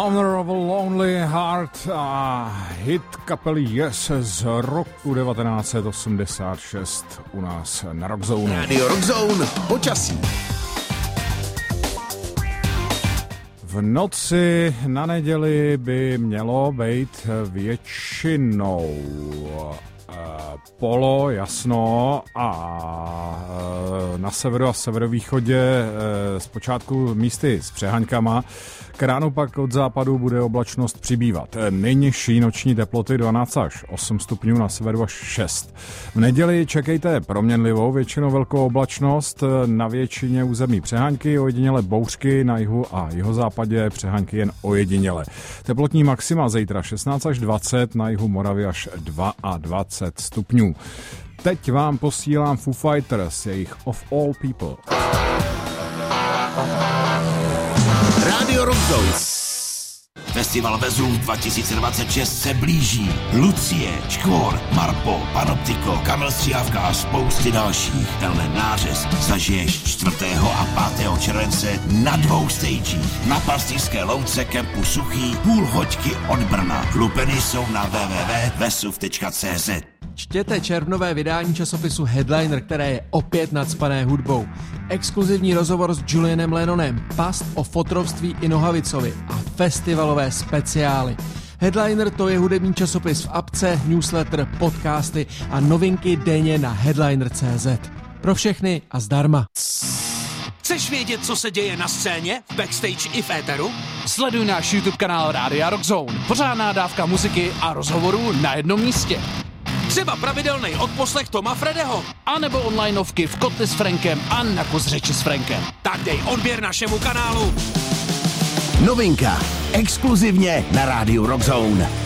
Honorable Lonely Heart a hit kapely Yes z roku 1986 u nás na Rockzone. Radio Rockzone, počasí. V noci na neděli by mělo být většinou polo, jasno a na severu a severovýchodě zpočátku místy s přehaňkama. K ránu pak od západu bude oblačnost přibývat. Nejnižší noční teploty 12 až 8 stupňů, na severu až 6. V neděli čekejte proměnlivou, většinou velkou oblačnost, na většině území přeháňky, ojediněle bouřky, na jihu a jihozápadě přeháňky jen ojediněle. Teplotní maxima zítra 16 až 20, na jihu Moravy až 22 stupňů. Teď vám posílám Foo Fighters, jejich Of All People. Radio Rockzone. Festival Vezuv 2026 se blíží. Lucie, Čkvor, Marpo, Panoptiko, Kamil Stříhavka a spousty dalších. Tenhle nářez zažiješ 4. a 5. července na 2 stagích. Na Pastýřské louce kempu Suchý, půl hoďky od Brna. Lupeny jsou na www.vesuv.cz. Čtěte červnové vydání časopisu Headliner, které je opět nacpané hudbou. Exkluzivní rozhovor s Julianem Lennonem, past o fotrovství i Nohavicovi a festivalové speciály. Headliner to je hudební časopis v apce, newsletter, podcasty a novinky denně na headliner.cz. Pro všechny a zdarma. Chceš vědět, co se děje na scéně, v backstage i v éteru? Sleduj náš YouTube kanál Rádia Rockzone. Pořádná dávka muziky a rozhovorů na jednom místě. Třeba pravidelný odposlech Toma Fredeho. A nebo onlineovky v Kotli s Frankem a na kus řeči s Frankem. Tak dej odběr našemu kanálu. Novinka. Exkluzivně na Rádiu Rockzone.